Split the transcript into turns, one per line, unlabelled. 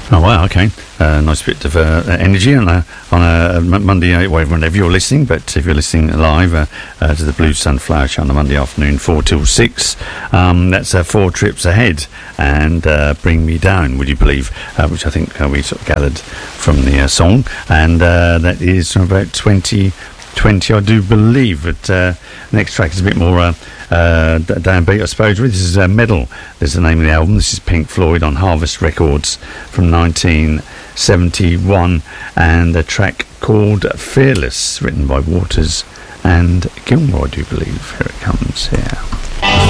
Oh wow, okay. Nice bit of energy on a Monday, whenever you're listening. But if you're listening live to the Blue Sunflower Show on a Monday afternoon, 4 till 6, that's 4 trips ahead and Bring Me Down, would you believe? Which I think we sort of gathered from the song, and that is from about 2020, I do believe. But next track is a bit more downbeat, I suppose. This is Medal. There's the name of the album. This is Pink Floyd on Harvest Records from 1971, and a track called Fearless, written by Waters and Gilmore, I do believe. Here it comes here.